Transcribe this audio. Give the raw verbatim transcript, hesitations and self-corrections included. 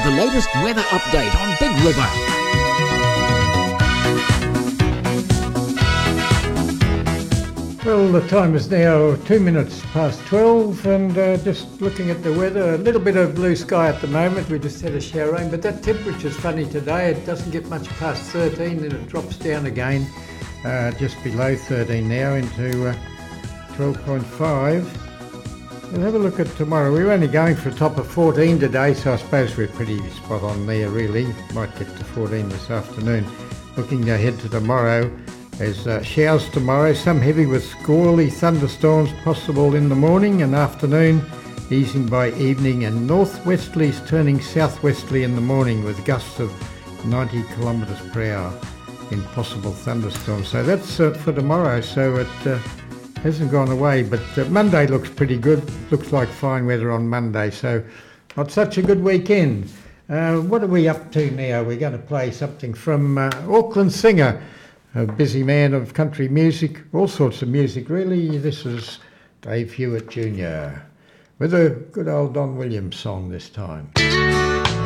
the latest weather update on Big River. Well, the time is now two minutes past twelve, and uh, just looking at the weather, a little bit of blue sky at the moment. We just had a shower rain, but that temperature's funny today. It doesn't get much past thirteen, then it drops down again, uh, just below thirteen now into uh, twelve point five. We'll have a look at tomorrow. We're only going for a top of fourteen today, so I suppose we're pretty spot on there really. Might get to fourteen this afternoon. Looking ahead to tomorrow, there's uh, showers tomorrow, some heavy with squally thunderstorms possible in the morning and afternoon, easing by evening, and northwesterlies turning southwesterly in the morning with gusts of ninety kilometres per hour in possible thunderstorms. So that's uh, for tomorrow, so it uh, hasn't gone away, but uh, Monday looks pretty good. Looks like fine weather on Monday, so not such a good weekend. Uh, what are we up to now? We're going to play something from uh, Auckland Singer, a busy man of country music, all sorts of music really. This is Dave Hewitt Junior with a good old Don Williams song this time.